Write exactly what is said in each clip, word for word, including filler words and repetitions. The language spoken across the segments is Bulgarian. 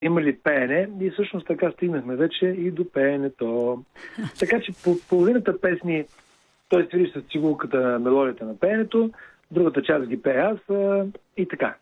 има ли пеене, и всъщност така стигнахме вече и до пеенето. Така че по половината песни той свири с цигулката на мелодията на пеенето, другата част ги пее аз а, и така.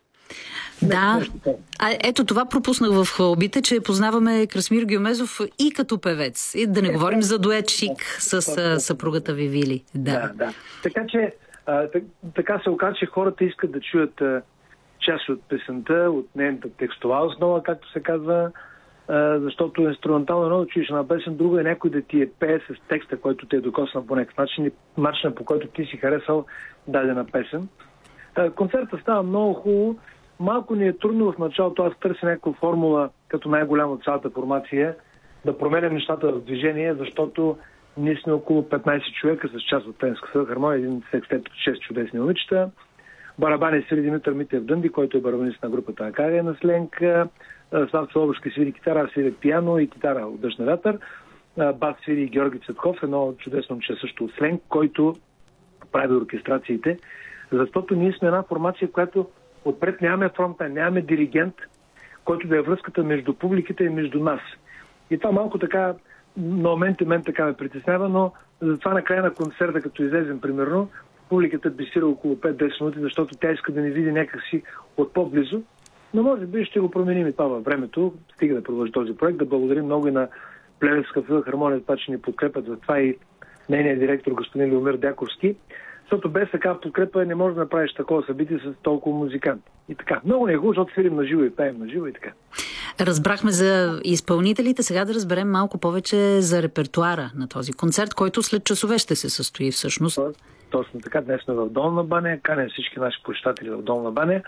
Да, а, ето това пропуснах в хвалбите, че познаваме Красимир Гюмезов и като певец. И да не говорим за дует шик с съпругата ви Вили. Да, да. да. Така че а, така се оказа, че хората искат да чуят а, част от песента, от нейната текстова основа, както се казва, а, защото инструментално едно да чуеш на песен, друго е някой да ти е пее с текста, който те е докоснал по някакъв начин, начина по който ти си харесал дадена песен. А, концертът става много хубаво. Малко ни е трудно в началото, аз търся някаква формула, като най-голяма от цялата формация, да променям нещата в движение, защото ние сме около петнайсет човека с част от Плевенската филхармония, един секстет от шест чудесни момичета. Барабани свири Димитър Митев Дънди, който е барабанист на групата Акария на Сленк. Славчо Лобушки свири китара, свири пиано и китара от Дъжд на вятър. Бас свири Георги Цветков, едно чудесно момче също от Сленк, който прави оркестрациите. Защото ние сме една формация, която отпред нямаме фронта, нямаме диригент, който да е връзката между публиката и между нас. И това малко така, на моменти мен така ме притеснява, но затова на края на концерта, като излезем примерно, публиката бисира около пет-десет минути, защото тя иска да ни види някакси от по-близо. Но може би ще го променим и това във времето, стига да продължи този проект. Да благодарим много и на Плевенска филхармония, това, че ни подкрепят за това, и нейният директор господин Любомир Дяковски. Защото без такава подкрепа не можеш да направиш такова събитие с толкова музиканти. И така. Много не е хубаво, защото свирим на живо и пеем на живо и така. Разбрахме за изпълнителите, сега да разберем малко повече за репертуара на този концерт, който след часове ще се състои всъщност. Точно така. Днес сме в Долна баня, канем всички наши почитатели в Долна баня.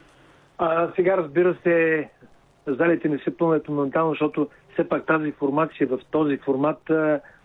А сега, разбира се, залите не се пълнят моментално, защото все пак тази формация в този формат